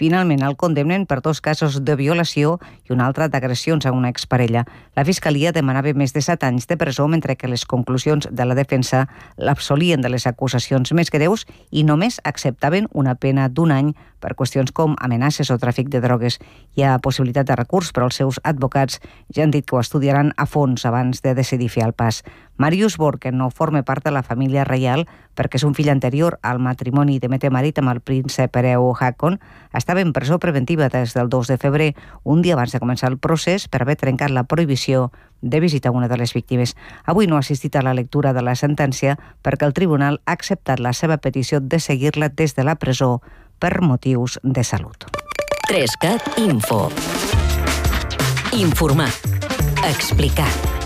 Finalment el condemnen per 2 casos de violació i un altre d'agressions a una exparella. La Fiscalia demanava més de 7 anys de presó, mentre que les conclusions de la defensa l'absolien de les acusacions més greus i només acceptaven una pena d'1 any per qüestions com amenaces o tràfic de drogues. Hi ha possibilitat de recurs, però els seus advocats ja han dit que ho estudiaran a fons abans de decidir fer el pas. Marius Borken no forma part de la família reial perquè és un fill anterior al matrimoni de Mette Marit amb el príncep hereu Haakon. Estava en presó preventiva des del 2 de febrer, un dia abans de començar el procés, per haver trencat la prohibició de visitar una de les víctimes. Avui no ha assistit a la lectura de la sentència perquè el tribunal ha acceptat la seva petició de seguir-la des de la presó per motius de salut. 3CAT Info. Informar. Explicar.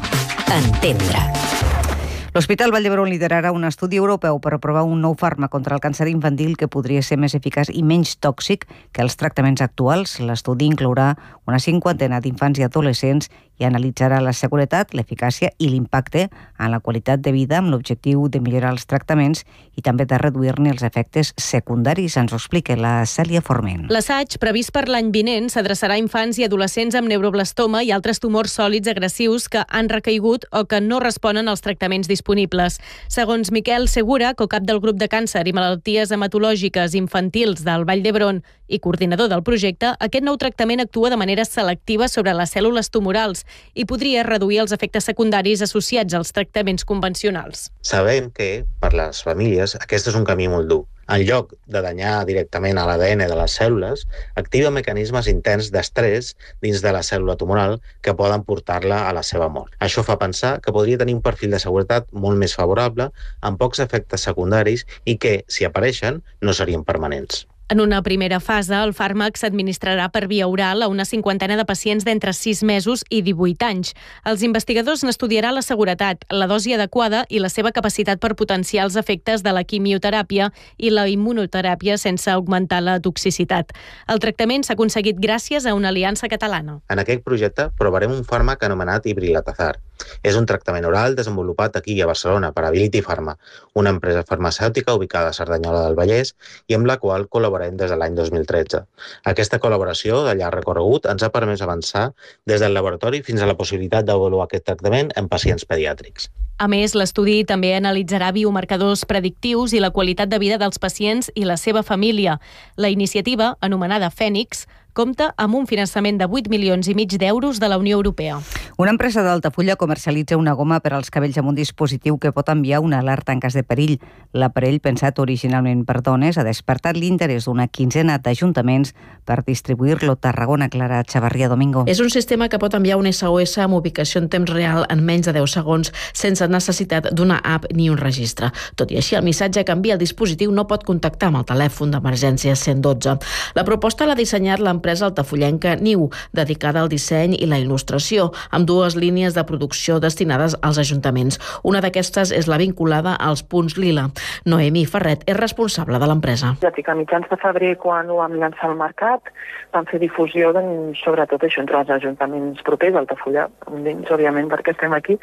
Entendre. L'Hospital Vall d'Hebron liderarà un estudi europeu per aprovar un nou fàrmac contra el càncer infantil que podria ser més eficaç i menys tòxic que els tractaments actuals. L'estudi inclourà una 50ena d'infants i adolescents i analitzarà la seguretat, l'eficàcia i l'impacte en la qualitat de vida amb l'objectiu de millorar els tractaments i també de reduir-ne els efectes secundaris. Ens ho explica la Cèlia Forment. L'assaig, previst per l'any vinent, s'adreçarà a infants i adolescents amb neuroblastoma i altres tumors sòlids agressius que han recaigut o que no responen als tractaments disponibles. Segons Miquel Segura, co-cap del grup de càncer i malalties hematològiques infantils del Vall d'Hebron i coordinador del projecte, aquest nou tractament actua de manera selectiva sobre les cèl·lules tumorals i podria reduir els efectes secundaris associats als tractaments convencionals. Sabem que, per les famílies, aquest és un camí molt dur. En lloc de danyar directament a l'ADN de les cèl·lules, activa mecanismes intens d'estrès dins de la cèl·lula tumoral que poden portar-la a la seva mort. Això fa pensar que podria tenir un perfil de seguretat molt més favorable, amb pocs efectes secundaris i que, si apareixen, no serien permanents. En una primera fase, el fàrmac s'administrarà per via oral a una 50ena de pacients d'entre 6 mesos i 18 anys. Els investigadors n'estudiaran la seguretat, la dosi adequada i la seva capacitat per potenciar els efectes de la quimioteràpia i la immunoteràpia sense augmentar la toxicitat. El tractament s'ha aconseguit gràcies a una aliança catalana. En aquest projecte provarem un fàrmac anomenat Ibrilatazar. És un tractament oral desenvolupat aquí a Barcelona per Ability Pharma, una empresa farmacèutica ubicada a Cerdanyola del Vallès i amb la qual col·laborem des de l'any 2013. Aquesta col·laboració de llarg recorregut ens ha permès avançar des del laboratori fins a la possibilitat d'avaluar aquest tractament en pacients pediàtrics. A més, l'estudi també analitzarà biomarcadors predictius i la qualitat de vida dels pacients i la seva família. La iniciativa, anomenada Fènix, compta amb un finançament de 8,5 milions d'euros de la Unió Europea. Una empresa d'Altafulla comercialitza una goma per als cabells amb un dispositiu que pot enviar una alerta en cas de perill. L'aparell, pensat originalment per dones, ha despertat l'interès d'una quinzena d'ajuntaments per distribuir-lo a Tarragona. Clara Chavarria Domingo. És un sistema que pot enviar un SOS amb ubicació en temps real en menys de 10 segons sense necessitat d'una app ni un registre. Tot i així, el missatge que envia el dispositiu no pot contactar amb el telèfon d'emergència 112. La proposta l'ha dissenyat l'empresa altafullenca Niu, dedicada al disseny i la il·lustració, amb 2 línies de producció destinades als ajuntaments. Una d'aquestes és la vinculada als punts lila. Noemí Ferret és responsable de l'empresa. Ja a mitjans de febrer, quan ho vam llançar al mercat, vam fer difusió, sobretot això, entre els ajuntaments propers, Altafulla, un d'ells, òbviament, perquè estem aquí,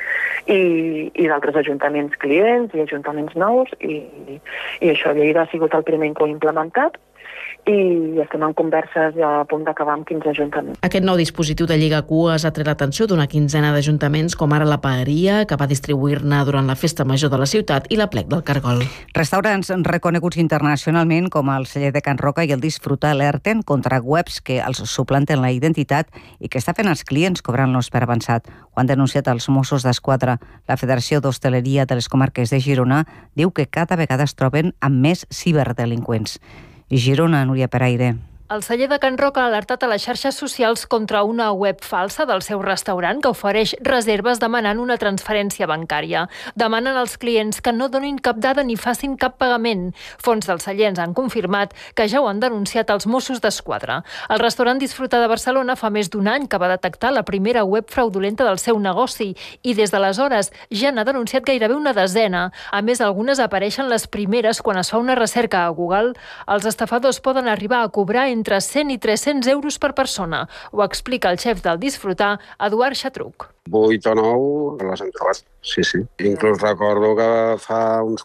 i d'altres ajuntaments clients i ajuntaments nous, i això, Lleida ha sigut el primer que ho ha implementat, i estem en converses ja a punt d'acabar amb 15 ajuntaments. Aquest nou dispositiu de lliga-cues ha tret l'atenció d'una quinzena d'ajuntaments, com ara la Paeria, que va distribuir-ne durant la Festa Major de la ciutat, i la Plec del Cargol. Restaurants reconeguts internacionalment, com el Celler de Can Roca i el Disfrutar, alerten contra webs que els suplanten la identitat i que està fent els clients cobrant-los per avançat. Ho han denunciat els Mossos d'Esquadra. La Federació d'Hostaleria de les Comarques de Girona diu que cada vegada es troben amb més ciberdelinqüents. Girona, Núria Peraire. El Celler de Can Roca ha alertat a les xarxes socials contra una web falsa del seu restaurant que ofereix reserves demanant una transferència bancària. Demanen als clients que no donin cap dada ni facin cap pagament. Fons del Celler ens han confirmat que ja ho han denunciat als Mossos d'Esquadra. El restaurant Disfrutar de Barcelona fa més d'un any que va detectar la primera web fraudulenta del seu negoci i des d'aleshores ja n'ha denunciat gairebé una desena. A més, algunes apareixen les primeres quan es fa una recerca a Google. Els estafadors poden arribar a cobrar entre 100 i 300 euros per persona. Ho explica el xef del Disfrutar, Eduard Xatruc. 8 o 9 les hem trobat, sí. Inclús recordo que fa uns